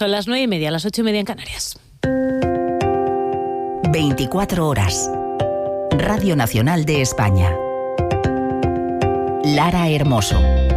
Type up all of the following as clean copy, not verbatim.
Son las 9:30, las 8:30 en Canarias. 24 horas. Radio Nacional de España. Lara Hermoso.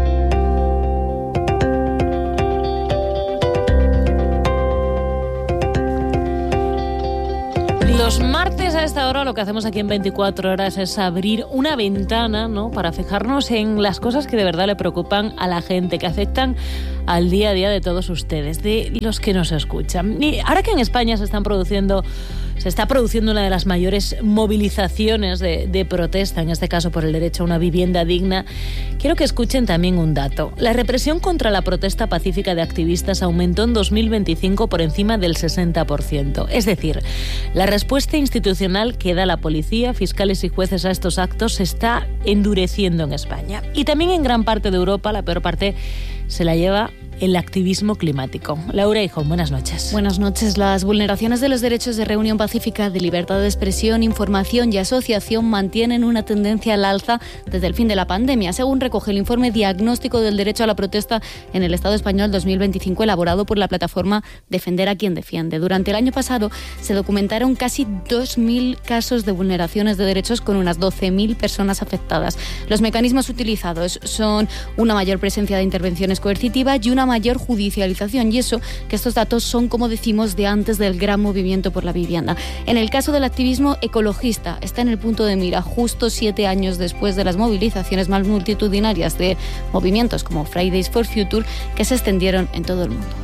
Los martes a esta hora lo que hacemos aquí en 24 horas es abrir una ventana, ¿no?, para fijarnos en las cosas que de verdad le preocupan a la gente, que afectan al día a día de todos ustedes, de los que nos escuchan. Y ahora que en España se está produciendo una de las mayores movilizaciones de protesta, en este caso por el derecho a una vivienda digna, quiero que escuchen también un dato. La represión contra la protesta pacífica de activistas aumentó en 2025 por encima del 60%. Es decir, la respuesta institucional que da la policía, fiscales y jueces a estos actos se está endureciendo en España. Y también en gran parte de Europa, la peor parte se la lleva el activismo climático. Laura Hijón, buenas noches. Buenas noches. Las vulneraciones de los derechos de reunión pacífica, de libertad de expresión, información y asociación mantienen una tendencia al alza desde el fin de la pandemia, según recoge el informe Diagnóstico del Derecho a la Protesta en el Estado Español 2025, elaborado por la plataforma Defender a quien defiende. Durante el año pasado se documentaron casi 2.000 casos de vulneraciones de derechos con unas 12.000 personas afectadas. Los mecanismos utilizados son una mayor presencia de intervenciones coercitivas y una mayor judicialización, y eso que estos datos son, como decimos, de antes del gran movimiento por la vivienda. En el caso del activismo ecologista, está en el punto de mira justo 7 años después de las movilizaciones más multitudinarias de movimientos como Fridays for Future, que se extendieron en todo el mundo.